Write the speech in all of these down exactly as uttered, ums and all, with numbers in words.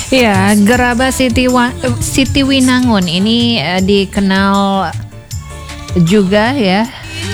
Ya, Gerabah Siti, Wa- Siti Winangun ini eh, dikenal juga ya.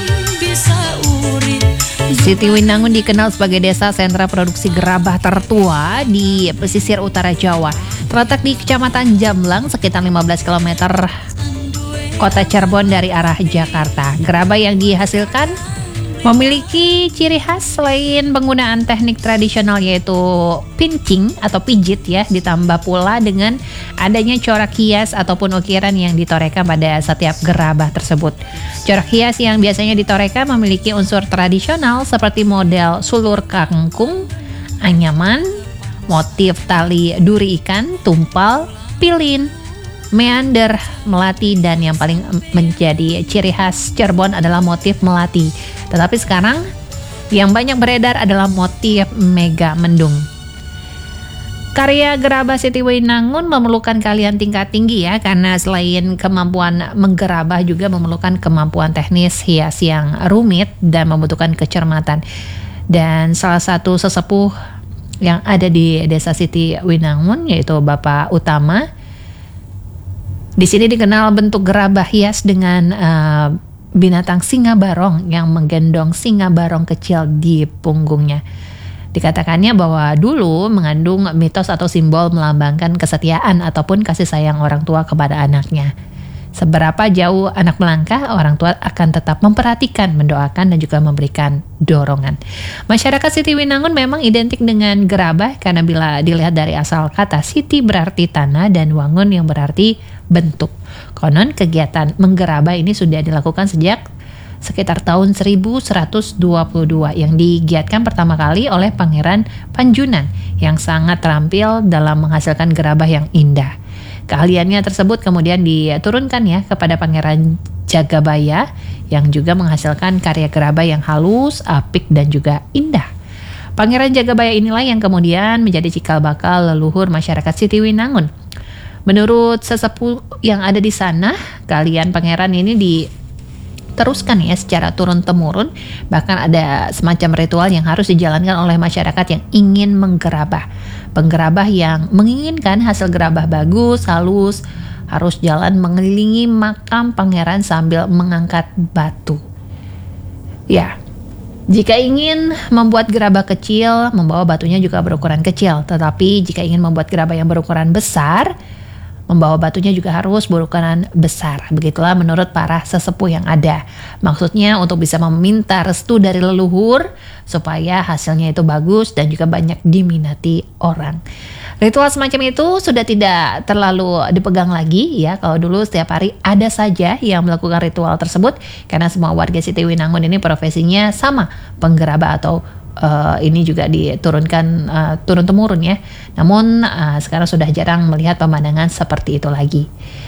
Siti Winangun dikenal sebagai desa sentra produksi gerabah tertua di pesisir utara Jawa. Terletak di Kecamatan Jamblang sekitar lima belas kilometer kota Cirebon dari arah Jakarta. Gerabah yang dihasilkan memiliki ciri khas selain penggunaan teknik tradisional yaitu pinching atau pijit ya, ditambah pula dengan adanya corak hias ataupun ukiran yang ditorehkan pada setiap gerabah tersebut. Corak hias yang biasanya ditorehkan memiliki unsur tradisional seperti model sulur kangkung, anyaman, motif tali duri ikan, tumpal, pilin, meander, melati, dan yang paling menjadi ciri khas Cirebon adalah motif melati. Tetapi sekarang yang banyak beredar adalah motif mega mendung. Karya Gerabah Siti Winangun memerlukan keahlian tingkat tinggi ya, karena selain kemampuan menggerabah juga memerlukan kemampuan teknis hias yang rumit dan membutuhkan kecermatan. Dan salah satu sesepuh yang ada di Desa Siti Winangun yaitu Bapak Utama, di sini dikenal bentuk gerabah hias dengan uh, binatang singa barong yang menggendong singa barong kecil di punggungnya. Dikatakannya bahwa dulu mengandung mitos atau simbol melambangkan kesetiaan ataupun kasih sayang orang tua kepada anaknya. Seberapa jauh anak melangkah, orang tua akan tetap memperhatikan, mendoakan, dan juga memberikan dorongan. Masyarakat Siti Winangun memang identik dengan gerabah karena bila dilihat dari asal kata Siti berarti tanah dan Wangun yang berarti bentuk. Konon kegiatan menggerabah ini sudah dilakukan sejak sekitar tahun seribu seratus dua puluh dua yang digiatkan pertama kali oleh Pangeran Panjunan yang sangat terampil dalam menghasilkan gerabah yang indah. Keahliannya tersebut kemudian diturunkan ya kepada Pangeran Jagabaya yang juga menghasilkan karya gerabah yang halus, apik, dan juga indah. Pangeran Jagabaya inilah yang kemudian menjadi cikal bakal leluhur masyarakat Siti Winangun. Menurut sesepuh yang ada di sana, keahlian pangeran ini diteruskan ya secara turun-temurun. Bahkan ada semacam ritual yang harus dijalankan oleh masyarakat yang ingin menggerabah. Penggerabah yang menginginkan hasil gerabah bagus, halus, harus jalan mengelilingi makam pangeran sambil mengangkat batu. Ya, jika ingin membuat gerabah kecil, membawa batunya juga berukuran kecil. Tetapi jika ingin membuat gerabah yang berukuran besar, membawa batunya juga harus berukuran besar. Begitulah menurut para sesepuh yang ada. Maksudnya untuk bisa meminta restu dari leluhur supaya hasilnya itu bagus dan juga banyak diminati orang. Ritual semacam itu sudah tidak terlalu dipegang lagi ya. Kalau dulu setiap hari ada saja yang melakukan ritual tersebut karena semua warga Siti Winangun ini profesinya sama, penggerabah atau Uh, ini juga diturunkan uh, turun temurun ya. Namun uh, sekarang sudah jarang melihat pemandangan seperti itu lagi.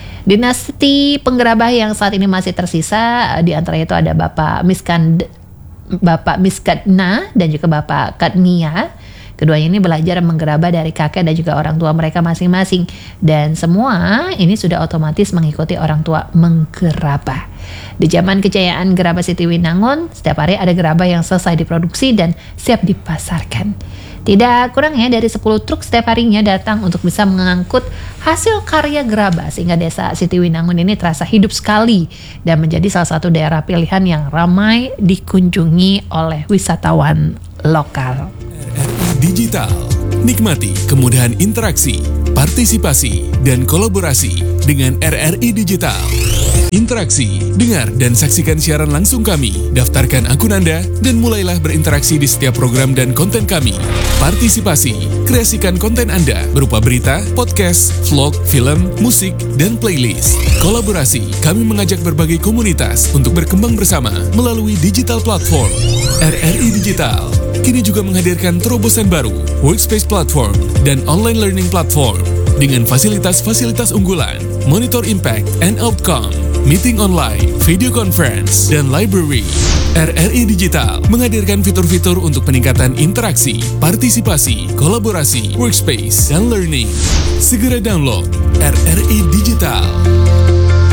Dinasti penggerabah yang saat ini masih tersisa, uh, di antara itu ada Bapak Miskand, Bapak Miskadna dan juga Bapak Kadnia. Keduanya ini belajar menggerabah dari kakek dan juga orang tua mereka masing-masing. Dan semua ini sudah otomatis mengikuti orang tua menggerabah. Di zaman kejayaan Gerabah Siti Winangun, setiap hari ada gerabah yang selesai diproduksi dan siap dipasarkan. Tidak kurang ya dari sepuluh truk setiap harinya datang untuk bisa mengangkut hasil karya gerabah, sehingga desa Siti Winangun ini terasa hidup sekali dan menjadi salah satu daerah pilihan yang ramai dikunjungi oleh wisatawan lokal. R R I Digital. Nikmati kemudahan interaksi, partisipasi, dan kolaborasi dengan R R I Digital. Interaksi, dengar dan saksikan siaran langsung kami. Daftarkan akun Anda dan mulailah berinteraksi di setiap program dan konten kami. Partisipasi, kreasikan konten Anda berupa berita, podcast, vlog, film, musik, dan playlist. Kolaborasi, kami mengajak berbagai komunitas untuk berkembang bersama melalui digital platform. R R I Digital kini juga menghadirkan terobosan baru, workspace platform, dan online learning platform dengan fasilitas-fasilitas unggulan, monitor impact and outcome, meeting online, video conference, dan library. R R I Digital menghadirkan fitur-fitur untuk peningkatan interaksi, partisipasi, kolaborasi, workspace, dan learning. Segera download R R I Digital.